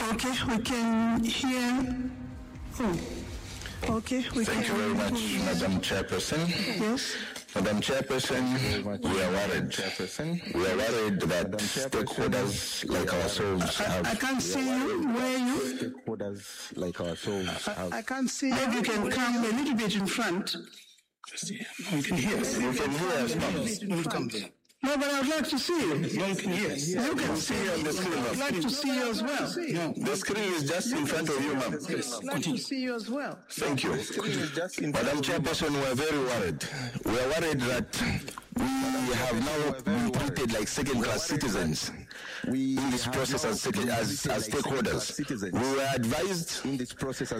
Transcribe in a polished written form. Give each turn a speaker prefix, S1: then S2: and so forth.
S1: Okay, we can hear. Oh, okay, we
S2: Thank you very much, Madam Chairperson.
S1: Yes.
S2: Madam Chairperson, we are worried. We are worried that stakeholders like ourselves have.
S1: I can't see you. Where are you?
S2: Stakeholders like ourselves have.
S1: I can't see you. Maybe you can come a little bit in front.
S3: No, you can hear us.
S2: You can hear us, ma'am.
S3: No, come there.
S1: No, but I would like to see you.
S3: No, you can hear us.
S1: You can see
S2: on the screen.
S1: I'd like to see you as well.
S3: No.
S2: The screen is just in front of you, ma'am.
S1: I'd like to see you as well.
S2: Thank you. Madam Chairperson, we are very worried. We are worried that we have now been treated like second-class citizens in this process as stakeholders. We were advised in this process